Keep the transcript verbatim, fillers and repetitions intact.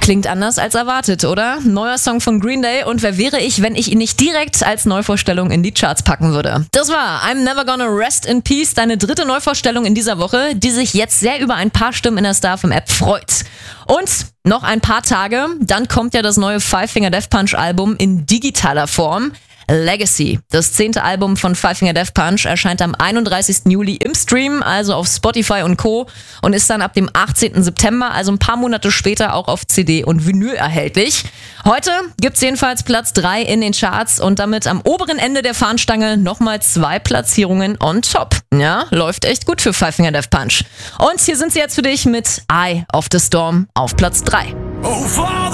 Klingt anders als erwartet, oder? Neuer Song von Green Day und wer wäre ich, wenn ich ihn nicht direkt als Neuvorstellung in die Charts packen würde? Das war I'm Never Gonna Rest in Peace, deine dritte Neuvorstellung in dieser Woche, die sich jetzt sehr über ein paar Stimmen in der Star F M App freut. Und noch ein paar Tage, dann kommt ja das neue Five Finger Death Punch Album in digitaler Form. Legacy, das zehnte Album von Five Finger Death Punch, erscheint am einunddreißigsten Juli im Stream, also auf Spotify und Co. und ist dann ab dem achtzehnten September, also ein paar Monate später, auch auf C D und Vinyl erhältlich. Heute gibt's jedenfalls Platz drei in den Charts und damit am oberen Ende der Fahnenstange nochmal zwei Platzierungen on top. Ja, läuft echt gut für Five Finger Death Punch. Und hier sind sie jetzt für dich mit Eye of the Storm auf Platz drei. Oh, Father!